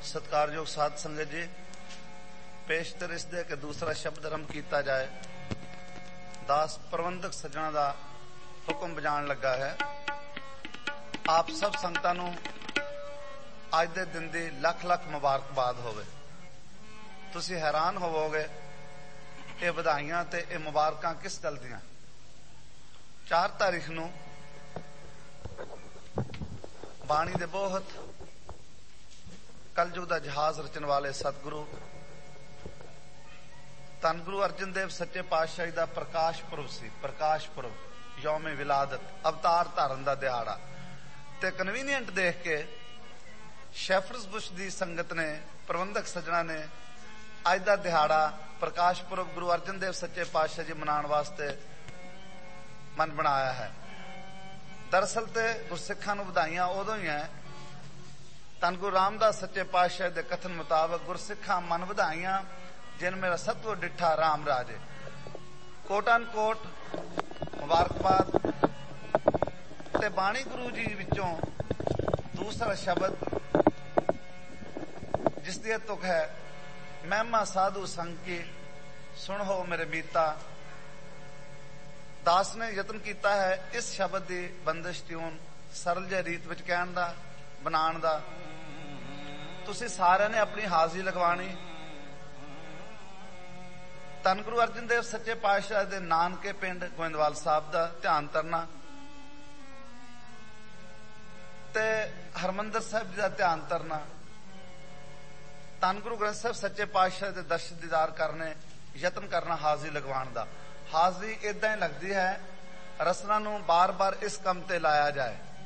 सत्कारयोग साध संगत जी, पेशतर इस दे के दूसरा शब्द आरंभ किया जाए। दास प्रबंधक सज्जणा का हुक्म बजाण लगा है। आप सब संगतां नूं अज दे दिन दी लख लख मुबारकबाद होवे। तुसी हैरान होवोगे ये बधाइयां ते ये मुबारकां किस गल दियां। 4 तारीख नूं बाणी दे बहुत कलयुग दा जहाज रचन वाले सतगुरु धन गुरु अर्जन देव सच्चे पातशाही दा प्रकाश पुरब सी। प्रकाश पुरब, यौमे विलादत, अवतार धारण दा दिहाड़ा। ते कन्वीनियंट देख के शेफर्स बुश दी संगत ने, प्रबंधक सज्जणा ने अज दा दिहाड़ा प्रकाश पुरब गुरु अर्जन देव सच्चे पातशाह जी मनाने वास्ते मन बनाया है। दरअसल ते गुरसिखां नूं बधाइयां उदों ही है धन गुरु रामदास सच्चे पातशाह दे कथन मुताबक गुरसिखां मन बधाइयां जिन मेरा सत्व डिठा राम राजे। कोटन कोट मुबारकबाद। ते बाणी गुरु जी विचों दूसरा शब्द जिसदी तुक है, महिमा साधु संग की सुन हो मेरे मीता। दास ने यतन किया है इस शब्द की बंदिश ट्यून सरल जे रीत विच कहण दा, बनाण दा। तुसी सारे ने अपनी हाजिरी लगवानी। धन गुरु अर्जन देव सच्चे पातशाह दे नानके पिंड गोविंदवाल साहब दा ध्यान करना ते हरमंदर साहब जी दा ध्यान करना। धन गुरु ग्रंथ साहब सच्चे पातशाह दे दर्शन दीदार करने यतन करना हाजिरी लगवाण दा। हाजिरी इदां ही लगदी है रसना नूं बार बार इस काम ते लाया जाए।